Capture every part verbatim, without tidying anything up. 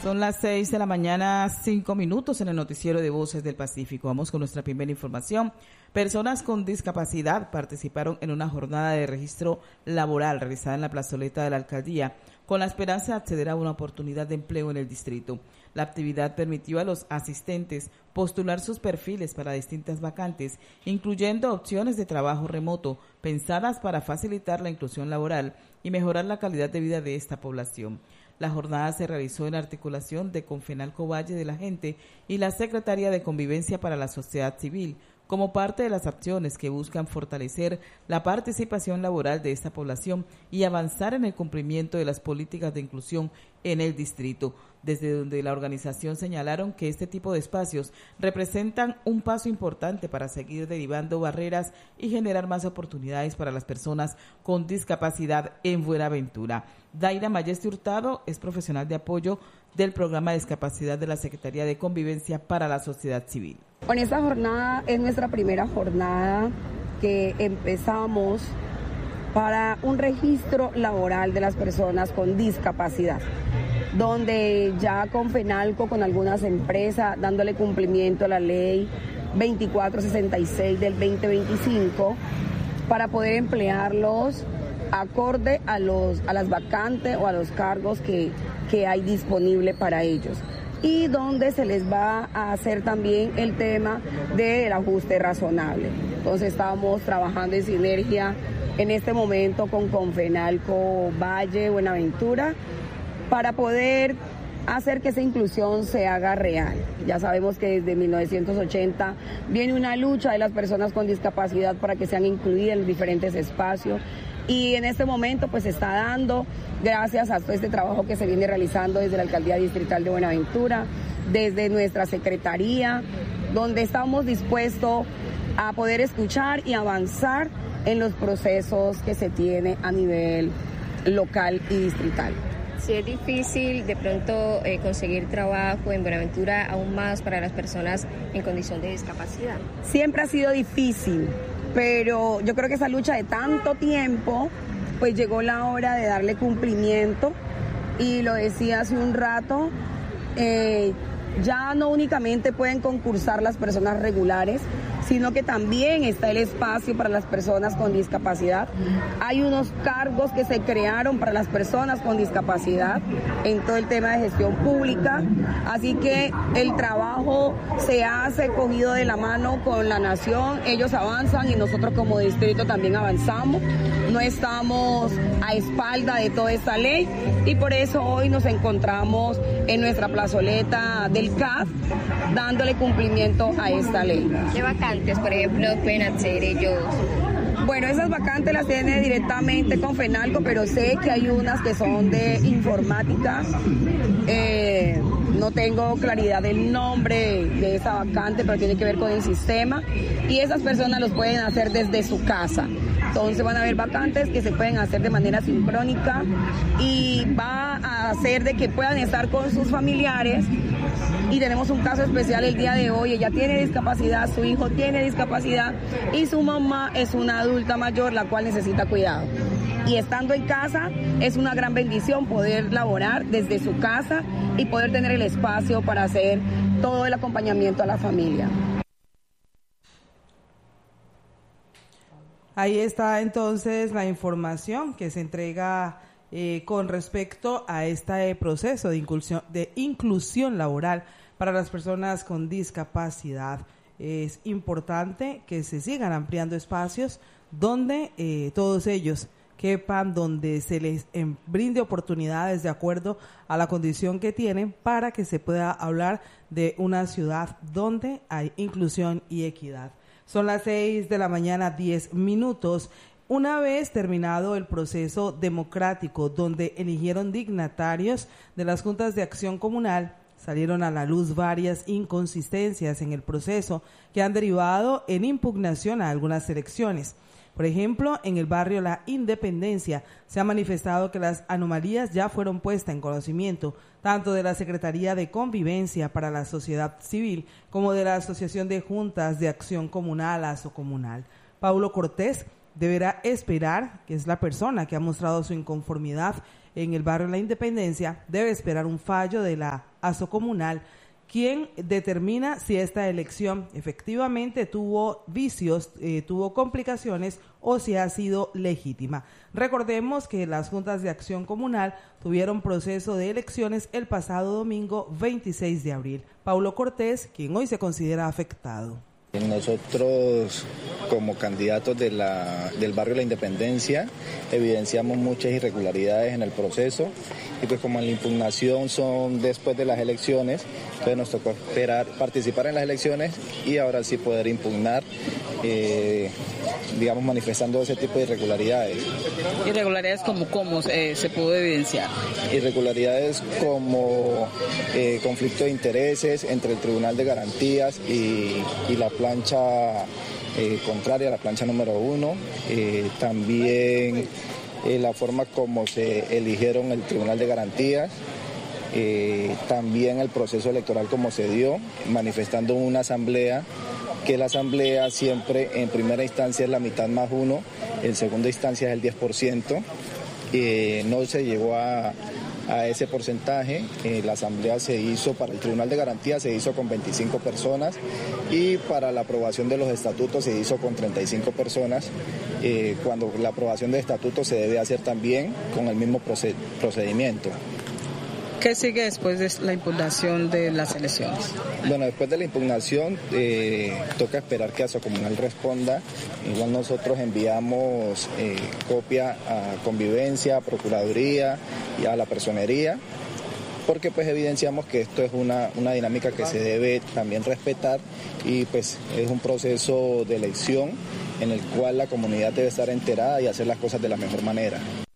Son las seis de la mañana, cinco minutos en el noticiero de Voces del Pacífico. Vamos con nuestra primera información. Personas con discapacidad participaron en una jornada de registro laboral realizada en la plazoleta de la alcaldía con la esperanza de acceder a una oportunidad de empleo en el distrito. La actividad permitió a los asistentes postular sus perfiles para distintas vacantes, incluyendo opciones de trabajo remoto pensadas para facilitar la inclusión laboral y mejorar la calidad de vida de esta población. La jornada se realizó en articulación de Confenalco Valle de la Gente y la Secretaría de Convivencia para la Sociedad Civil, como parte de las acciones que buscan fortalecer la participación laboral de esta población y avanzar en el cumplimiento de las políticas de inclusión en el distrito, desde donde la organización señalaron que este tipo de espacios representan un paso importante para seguir derribando barreras y generar más oportunidades para las personas con discapacidad en Buenaventura. Daira Mayeste Hurtado es profesional de apoyo del programa de discapacidad de la Secretaría de Convivencia para la Sociedad Civil. Con esta jornada es nuestra primera jornada que empezamos para un registro laboral de las personas con discapacidad, donde ya Confenalco con algunas empresas dándole cumplimiento a la ley veinticuatro sesenta y seis del veinte veinticinco para poder emplearlos acorde a los a las vacantes o a los cargos que, que hay disponible para ellos, y donde se les va a hacer también el tema del ajuste razonable. Entonces estamos trabajando en sinergia en este momento con Confenalco Valle, Buenaventura, para poder hacer que esa inclusión se haga real. Ya sabemos que desde mil novecientos ochenta viene una lucha de las personas con discapacidad para que sean incluidas en los diferentes espacios, y en este momento pues se está dando gracias a todo este trabajo que se viene realizando desde la Alcaldía Distrital de Buenaventura, desde nuestra Secretaría, donde estamos dispuestos a poder escuchar y avanzar en los procesos que se tiene a nivel local y distrital. Si es difícil de pronto eh, conseguir trabajo en Buenaventura, aún más para las personas en condición de discapacidad. Siempre ha sido difícil, pero yo creo que esa lucha de tanto tiempo, pues llegó la hora de darle cumplimiento, y lo decía hace un rato, eh, ya no únicamente pueden concursar las personas regulares, sino que también está el espacio para las personas con discapacidad. Hay unos cargos que se crearon para las personas con discapacidad en todo el tema de gestión pública, así que el trabajo se hace cogido de la mano con la nación, ellos avanzan y nosotros como distrito también avanzamos, no estamos a espalda de toda esta ley, y por eso hoy nos encontramos en nuestra plazoleta del C A F dándole cumplimiento a esta ley. ¿Qué vacantes, por ejemplo, pueden acceder ellos? Bueno, esas vacantes las tiene directamente Confenalco, pero sé que hay unas que son de informática. Eh, no tengo claridad del nombre de esa vacante, pero tiene que ver con el sistema, y esas personas los pueden hacer desde su casa. Entonces van a haber vacantes que se pueden hacer de manera sincrónica, y va a hacer de que puedan estar con sus familiares. Y tenemos un caso especial el día de hoy. Ella tiene discapacidad, su hijo tiene discapacidad y su mamá es una adulta mayor la cual necesita cuidado. Y estando en casa es una gran bendición poder laborar desde su casa y poder tener el espacio para hacer todo el acompañamiento a la familia. Ahí está entonces la información que se entrega eh, con respecto a este proceso de inclusión, de inclusión laboral para las personas con discapacidad. Es importante que se sigan ampliando espacios donde eh, todos ellos quepan, donde se les eh, brinde oportunidades de acuerdo a la condición que tienen, para que se pueda hablar de una ciudad donde hay inclusión y equidad. Son las seis de la mañana, diez minutos. Una vez terminado el proceso democrático donde eligieron dignatarios de las juntas de acción comunal, salieron a la luz varias inconsistencias en el proceso que han derivado en impugnación a algunas elecciones. Por ejemplo, en el barrio La Independencia se ha manifestado que las anomalías ya fueron puestas en conocimiento tanto de la Secretaría de Convivencia para la Sociedad Civil como de la Asociación de Juntas de Acción Comunal, ASOComunal. Paulo Cortés deberá esperar, que es la persona que ha mostrado su inconformidad en el barrio La Independencia, debe esperar un fallo de la Asocomunal, quien determina si esta elección efectivamente tuvo vicios, eh, tuvo complicaciones o si ha sido legítima. Recordemos que las juntas de acción comunal tuvieron proceso de elecciones el pasado domingo veintiséis de abril. Paulo Cortés, quien hoy se considera afectado. Nosotros, como candidatos de la, del barrio La Independencia, evidenciamos muchas irregularidades en el proceso y pues como en la impugnación son después de las elecciones, entonces nos tocó esperar, participar en las elecciones y ahora sí poder impugnar, eh, digamos, manifestando ese tipo de irregularidades. ¿Irregularidades como cómo eh, se pudo evidenciar? Irregularidades como eh, conflicto de intereses entre el Tribunal de Garantías y, y la plancha eh, contraria, la plancha número uno, eh, también eh, la forma como se eligieron el Tribunal de Garantías, eh, también el proceso electoral como se dio, manifestando una asamblea, que la asamblea siempre en primera instancia es la mitad más uno, en segunda instancia es el diez por ciento, eh, no se llegó a... a ese porcentaje. Eh, la asamblea se hizo para el Tribunal de Garantía, se hizo con veinticinco personas y para la aprobación de los estatutos se hizo con treinta y cinco personas, eh, cuando la aprobación de estatutos se debe hacer también con el mismo proced- procedimiento. ¿Qué sigue después de la impugnación de las elecciones? Bueno, después de la impugnación eh, toca esperar que Asocomunal responda. Igual nosotros enviamos eh, copia a Convivencia, a Procuraduría y a la Personería, porque pues evidenciamos que esto es una, una dinámica que se debe también respetar y pues es un proceso de elección en el cual la comunidad debe estar enterada y hacer las cosas de la mejor manera.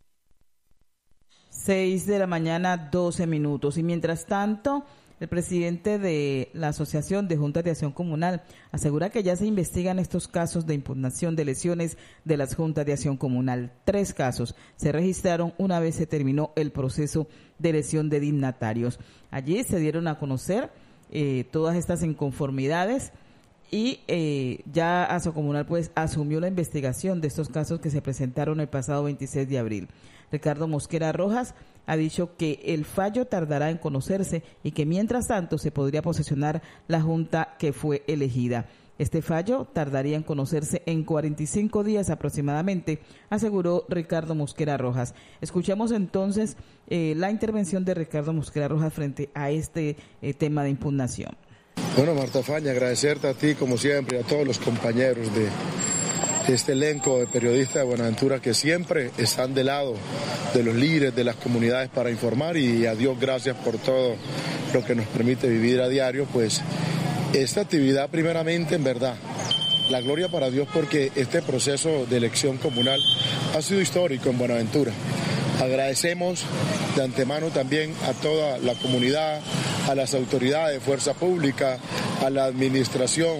Seis de la mañana, doce minutos. Y mientras tanto, el presidente de la Asociación de Juntas de Acción Comunal asegura que ya se investigan estos casos de impugnación de elecciones de las Juntas de Acción Comunal. Tres casos se registraron una vez se terminó el proceso de elección de dignatarios. Allí se dieron a conocer eh, todas estas inconformidades y eh, ya Asocomunal pues asumió la investigación de estos casos que se presentaron el pasado veintiséis de abril. Ricardo Mosquera Rojas ha dicho que el fallo tardará en conocerse y que mientras tanto se podría posesionar la junta que fue elegida. Este fallo tardaría en conocerse en cuarenta y cinco días aproximadamente, aseguró Ricardo Mosquera Rojas. Escuchamos entonces eh, la intervención de Ricardo Mosquera Rojas frente a este eh, tema de impugnación. Bueno, Marta Faña, agradecerte a ti como siempre y a todos los compañeros de este elenco de periodistas de Buenaventura que siempre están del lado de los líderes de las comunidades para informar, y a Dios gracias por todo lo que nos permite vivir a diario. Pues esta actividad primeramente, en verdad, la gloria para Dios, porque este proceso de elección comunal ha sido histórico en Buenaventura. Agradecemos de antemano también a toda la comunidad, a las autoridades de fuerza pública, a la administración,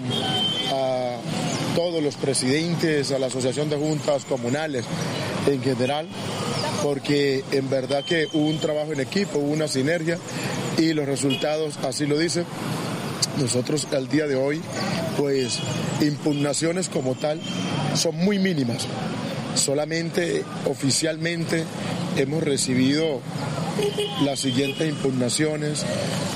a todos los presidentes, a la Asociación de Juntas Comunales en general, porque en verdad que hubo un trabajo en equipo, hubo una sinergia y los resultados así lo dicen. Nosotros al día de hoy, pues impugnaciones como tal son muy mínimas. Solamente oficialmente hemos recibido las siguientes impugnaciones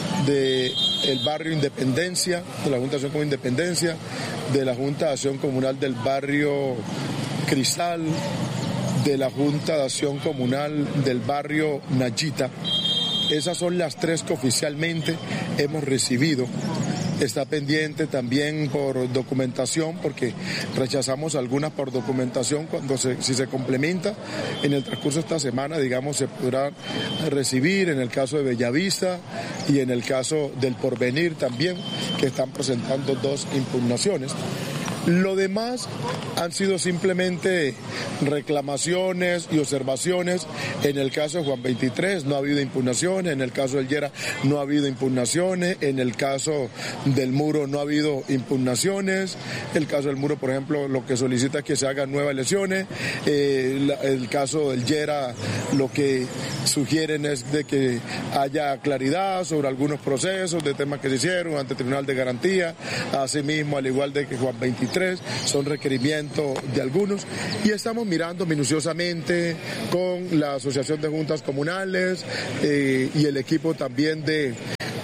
de el barrio Independencia, de la Junta de Acción Comunal Independencia, de la Junta de Acción Comunal del barrio Cristal, de la Junta de Acción Comunal del barrio Nayita. Esas son las tres que oficialmente hemos recibido. Está pendiente también por documentación, porque rechazamos algunas por documentación. Cuando se, si se complementa en el transcurso de esta semana, digamos, se podrá recibir en el caso de Bellavista y en el caso del Porvenir también, que están presentando dos impugnaciones. Lo demás han sido simplemente reclamaciones y observaciones. En el caso de Juan veintitrés no ha habido impugnaciones, en el caso del Llera no ha habido impugnaciones, en el caso del Muro no ha habido impugnaciones. El caso del Muro, por ejemplo, lo que solicita es que se hagan nuevas elecciones. Eh, la, el caso del Llera, lo que sugieren es de que haya claridad sobre algunos procesos de temas que se hicieron ante el Tribunal de Garantía. Asimismo, al igual de que Juan veintitrés, son requerimientos de algunos, y estamos mirando minuciosamente con la Asociación de Juntas Comunales eh, y el equipo también de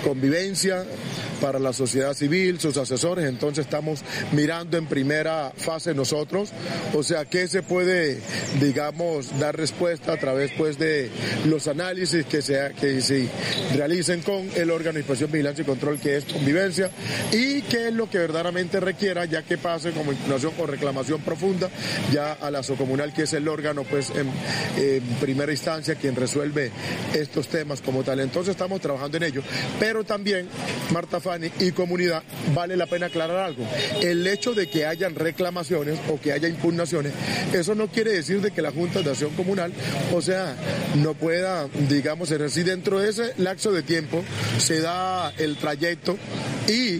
Convivencia, para la sociedad civil, sus asesores. Entonces estamos mirando en primera fase nosotros, o sea, qué se puede, digamos, dar respuesta a través pues de los análisis que se, que se realicen con el órgano de inspección, vigilancia y control que es Convivencia, y qué es lo que verdaderamente requiera, ya que pase como impugnación o reclamación profunda ya a la Socomunal, que es el órgano pues en, en primera instancia quien resuelve estos temas como tal. Entonces estamos trabajando en ello, pero también, Marta, Fanny y comunidad, vale la pena aclarar algo. El hecho de que hayan reclamaciones o que haya impugnaciones, eso no quiere decir de que la Junta de Acción Comunal, o sea, no pueda, digamos, ejercer dentro de ese lapso de tiempo, se da el trayecto y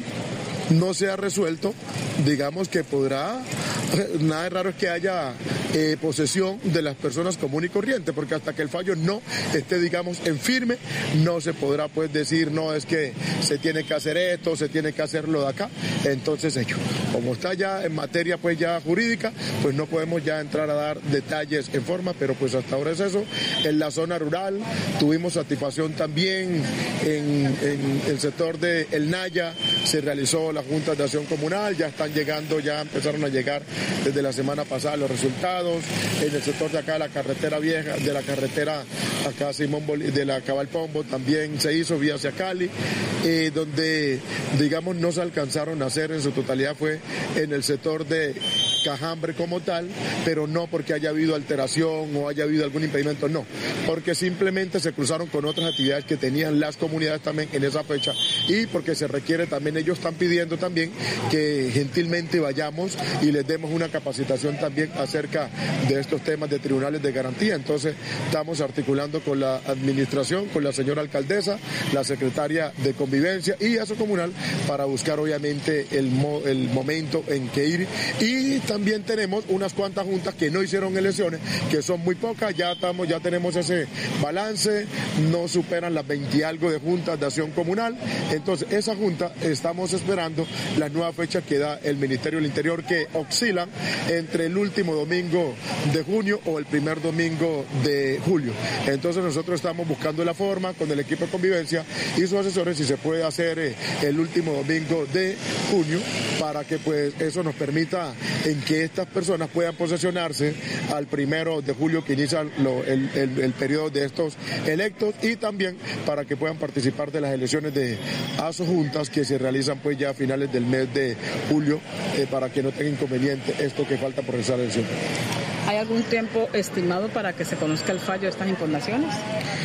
no se ha resuelto, digamos que podrá, nada raro es que haya eh, posesión de las personas común y corriente, porque hasta que el fallo no esté, digamos, en firme, no se podrá pues decir, no, es que se tiene que hacer esto, se tiene que hacerlo de acá. Entonces, hecho, como está ya en materia pues ya jurídica, pues no podemos ya entrar a dar detalles en forma, pero pues hasta ahora es eso. En la zona rural tuvimos satisfacción también en, en el sector de El Naya, se realizó la Junta de Acción Comunal, ya están llegando, ya empezaron a llegar desde la semana pasada los resultados. En el sector de acá de la carretera vieja, de la carretera acá Simón Bolí- de la Cabalpombo también se hizo vía hacia Cali, eh, donde digamos no se alcanzaron a hacer en su totalidad fue en el sector de Cajambre como tal, pero no porque haya habido alteración o haya habido algún impedimento, no, porque simplemente se cruzaron con otras actividades que tenían las comunidades también en esa fecha, y porque se requiere también, ellos están pidiendo también que gentilmente vayamos y les demos una capacitación también acerca de estos temas de tribunales de garantía. Entonces estamos articulando con la administración, con la señora alcaldesa, la secretaria de Convivencia y Acción Comunal para buscar obviamente el, mo- el momento en que ir. Y también tenemos unas cuantas juntas que no hicieron elecciones, que son muy pocas, ya estamos, ya tenemos ese balance, no superan las veinte y algo de juntas de acción comunal. Entonces esa junta estamos esperando las nuevas fechas que da el Ministerio del Interior, que oscilan entre el último domingo de junio o el primer domingo de julio. Entonces nosotros estamos buscando la forma con el equipo de Convivencia y sus asesores si se puede hacer eh, el último domingo de junio, para que pues eso nos permita en que estas personas puedan posesionarse al primero de julio, que inicia lo, el, el, el periodo de estos electos, y también para que puedan participar de las elecciones de ASO Juntas que se realizan pues ya a finales del mes de julio, eh, para que no tenga inconveniente esto que falta por realizar la elección. ¿Hay algún tiempo estimado para que se conozca el fallo de estas impugnaciones?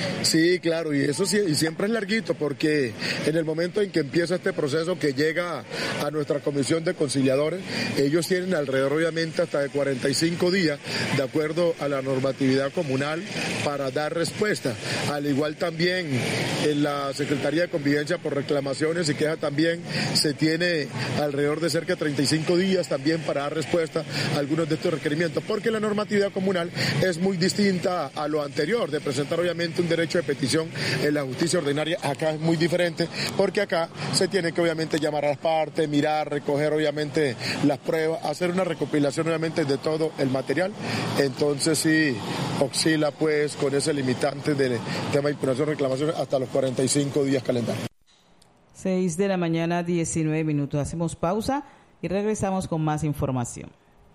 Sí, claro, y eso sí, y siempre es larguito, porque en el momento en que empieza este proceso que llega a nuestra comisión de conciliadores, ellos tienen alrededor obviamente hasta de cuarenta y cinco días, de acuerdo a la normatividad comunal, para dar respuesta. Al igual también en la Secretaría de Convivencia por reclamaciones y quejas también se tiene alrededor de cerca de treinta y cinco días también para dar respuesta a algunos de estos requerimientos, porque la normatividad comunal es muy distinta a lo anterior, de presentar obviamente un derecho de petición en la justicia ordinaria. Acá es muy diferente, porque acá se tiene que obviamente llamar a las partes, mirar, recoger obviamente las pruebas, hacer una recopilación obviamente de todo el material. Entonces sí oscila pues con ese limitante del tema de impugnación y reclamación hasta los cuarenta y cinco días calendarios. seis de la mañana, diecinueve minutos. Hacemos pausa y regresamos con más información.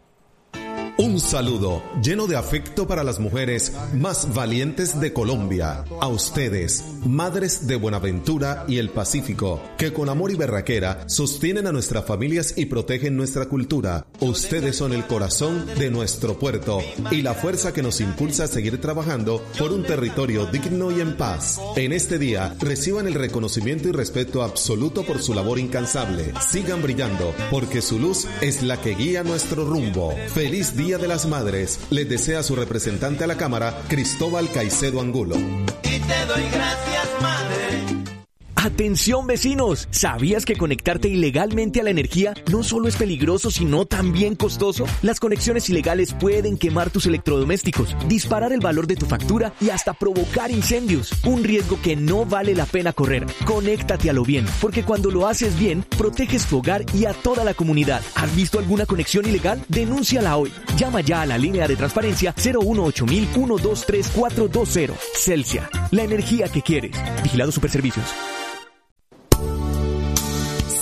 Un saludo lleno de afecto para las mujeres más valientes de Colombia. A ustedes, madres de Buenaventura y el Pacífico, que con amor y berraquera sostienen a nuestras familias y protegen nuestra cultura. Ustedes son el corazón de nuestro puerto y la fuerza que nos impulsa a seguir trabajando por un territorio digno y en paz. En este día, reciban el reconocimiento y respeto absoluto por su labor incansable. Sigan brillando, porque su luz es la que guía nuestro rumbo. Feliz día Día de las Madres, les desea su representante a la Cámara, Cristóbal Caicedo Angulo. Y te doy gracias, madre. Atención vecinos, ¿sabías que conectarte ilegalmente a la energía no solo es peligroso, sino también costoso? Las conexiones ilegales pueden quemar tus electrodomésticos, disparar el valor de tu factura y hasta provocar incendios. Un riesgo que no vale la pena correr. Conéctate a lo bien, porque cuando lo haces bien, proteges tu hogar y a toda la comunidad. ¿Has visto alguna conexión ilegal? Denúnciala hoy. Llama ya a la línea de transparencia cero uno ocho mil uno dos tres cuatro dos cero. Celsia, la energía que quieres. Vigilado Superservicios.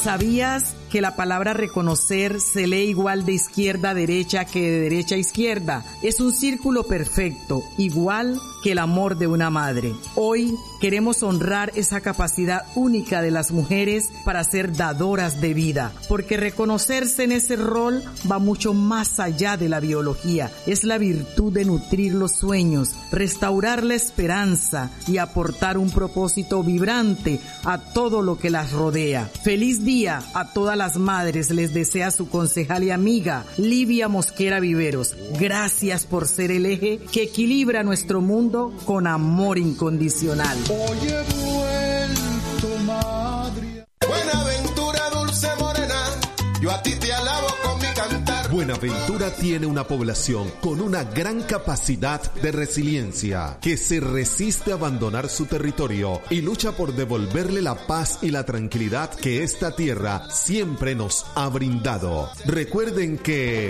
¿Sabías que la palabra reconocer se lee igual de izquierda a derecha que de derecha a izquierda? Es un círculo perfecto, igual que el amor de una madre. Hoy queremos honrar esa capacidad única de las mujeres para ser dadoras de vida, porque reconocerse en ese rol va mucho más allá de la biología. Es la virtud de nutrir los sueños, restaurar la esperanza y aportar un propósito vibrante a todo lo que las rodea. Feliz día a todas las madres, les desea su concejal y amiga Livia Mosquera Viveros. Gracias por ser el eje que equilibra nuestro mundo con amor incondicional. Hoy he vuelto madre. Buenaventura, dulce morena, yo a ti te alabo con mi cantar. Buenaventura tiene una población con una gran capacidad de resiliencia que se resiste a abandonar su territorio y lucha por devolverle la paz y la tranquilidad que esta tierra siempre nos ha brindado. Recuerden que